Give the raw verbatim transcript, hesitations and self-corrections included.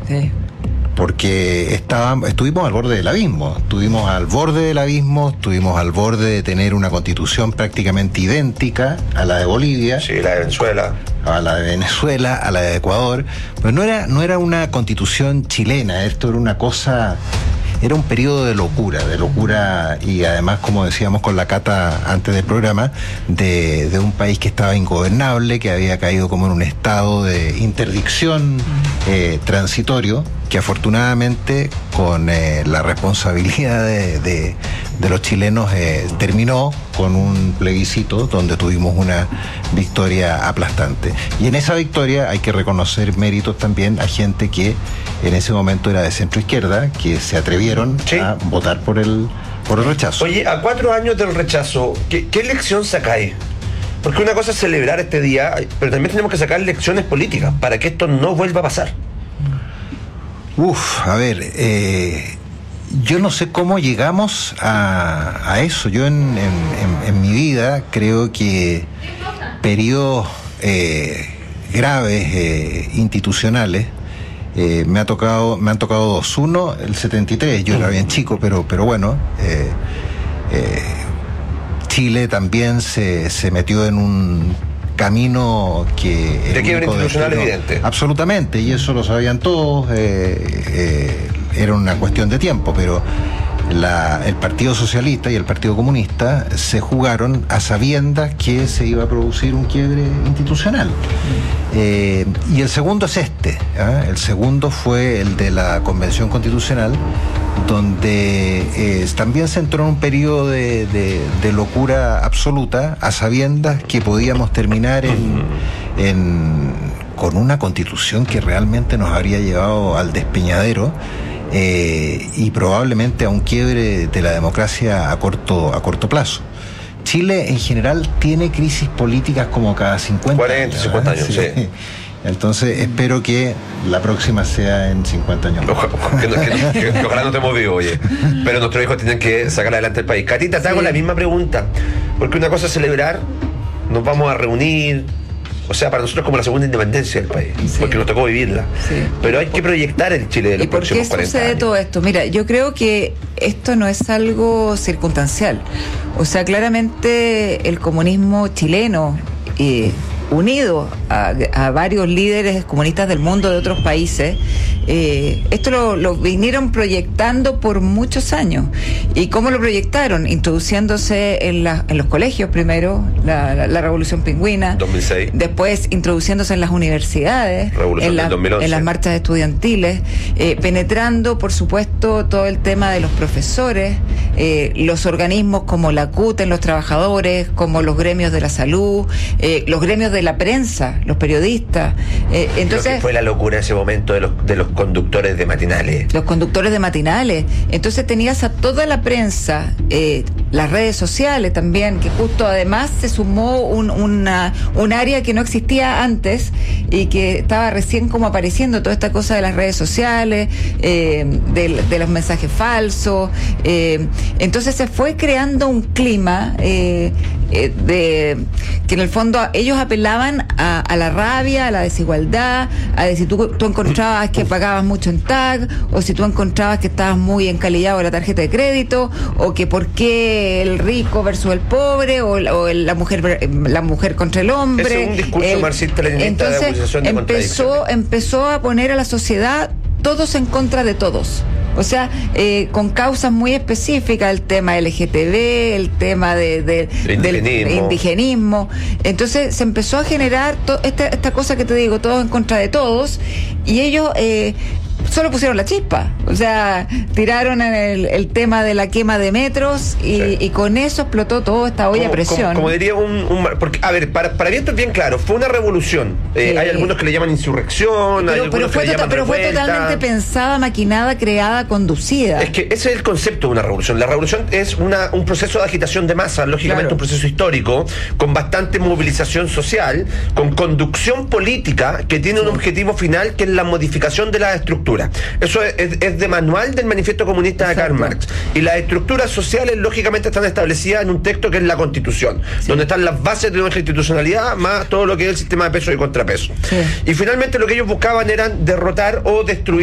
Sí. Porque estábamos, estuvimos al borde del abismo, estuvimos al borde del abismo, estuvimos al borde de tener una constitución prácticamente idéntica a la de Bolivia. Sí, la de Venezuela. A la de Venezuela, a la de Ecuador. Pero no era, no era una constitución chilena, esto era una cosa... Era un periodo de locura, de locura y además, como decíamos con la Cata antes del programa, de, de un país que estaba ingobernable, que había caído como en un estado de interdicción eh, transitorio, que afortunadamente con eh, la responsabilidad de, de, de los chilenos eh, terminó con un plebiscito donde tuvimos una victoria aplastante. Y en esa victoria hay que reconocer méritos también a gente que en ese momento era de centro izquierda, que se atrevieron ¿Sí? a votar por el, por el rechazo. Oye, a cuatro años del rechazo, ¿qué, qué lección sacáis? Porque una cosa es celebrar este día, pero también tenemos que sacar lecciones políticas para que esto no vuelva a pasar. Uf, a ver, eh, yo no sé cómo llegamos a, a eso. Yo en, en, en, en mi vida creo que periodos eh, graves, eh, institucionales, eh, me ha tocado, me han tocado dos. Uno, el setenta y tres, yo era bien chico, pero, pero bueno, eh, eh, Chile también se, se metió en un camino que... De quiebra institucional evidente. Absolutamente, y eso lo sabían todos, eh, eh, era una cuestión de tiempo, pero la, el Partido Socialista y el Partido Comunista se jugaron a sabiendas que se iba a producir un quiebre institucional. Eh, y el segundo es este, ¿eh? El segundo fue el de la Convención Constitucional, donde eh, también se entró en un periodo de, de, de locura absoluta, a sabiendas que podíamos terminar en, en, con una constitución que realmente nos habría llevado al despeñadero eh, y probablemente a un quiebre de la democracia a corto, a corto plazo. Chile en general tiene crisis políticas como cada cincuenta cuarenta, cincuenta años, sí. sí. Entonces espero que la próxima sea en cincuenta años. Oja, que, no, que, no, que, que ojalá no estemos vivos, oye. Pero nuestros hijos tienen que sacar adelante el país. Catita, te hago sí. la misma pregunta. Porque una cosa es celebrar, nos vamos a reunir. O sea, para nosotros es como la segunda independencia del país, sí. porque nos tocó vivirla. Sí. Pero hay que proyectar el Chile de los próximos cuarenta años. ¿Y por qué sucede todo esto? Mira, yo creo que esto no es algo circunstancial. O sea, claramente el comunismo chileno, eh, unido a, a varios líderes comunistas del mundo de otros países, eh, esto lo, lo vinieron proyectando por muchos años. ¿Y cómo lo proyectaron? Introduciéndose en, la, en los colegios primero, la, la, la Revolución Pingüina, dos mil seis. Después introduciéndose en las universidades, en, la, en las marchas estudiantiles, eh, penetrando por supuesto todo el tema de los profesores, eh, los organismos como la C U T en los trabajadores, como los gremios de la salud, eh, los gremios de la prensa, los periodistas. Eh, entonces Creo que fue la locura ese momento de los, de los conductores de matinales. Los conductores de matinales. Entonces tenías a toda la prensa, eh, las redes sociales también, que justo además se sumó un, una, un área que no existía antes y que estaba recién como apareciendo, toda esta cosa de las redes sociales, eh, de, de los mensajes falsos. Eh, entonces se fue creando un clima eh, eh, de que en el fondo ellos apelaban a, a la rabia, a la desigualdad, a decir tú, tú encontrabas que pagabas mucho en T A C, o si tú encontrabas que estabas muy encalillado en la tarjeta de crédito, o que por qué el rico versus el pobre, o, o el, la mujer la mujer contra el hombre. Ese es un discurso marxista-leninista de acusación de empezó, empezó a poner a la sociedad todos en contra de todos. O sea, eh, con causas muy específicas, el tema L G T B, el tema de, de, el del indigenismo. indigenismo. Entonces se empezó a generar to, esta, esta cosa que te digo, todos en contra de todos, y ellos eh, solo pusieron la chispa. O sea, tiraron en el, el tema de la quema de metros y, sí. y con eso explotó toda esta olla a presión. Como, como diría un, un... Porque, a ver, para, para mí esto es bien claro, fue una revolución. Eh, sí. Hay algunos que le llaman insurrección, pero, hay pero fue, que le llaman pero fue revuelta. Totalmente pensada, maquinada, creada, conducida. Es que ese es el concepto de una revolución. La revolución es una, un proceso de agitación de masas, lógicamente claro. un proceso histórico, con bastante movilización social, con conducción política, que tiene sí. un objetivo final, que es la modificación de las estructuras. Eso es, es, es de manual del manifiesto comunista de Karl Marx. Y las estructuras sociales, lógicamente, están establecidas en un texto que es la Constitución, sí. donde están las bases de nuestra institucionalidad, más todo lo que es el sistema de peso y contrapeso. Sí. Y finalmente lo que ellos buscaban eran derrotar o destruir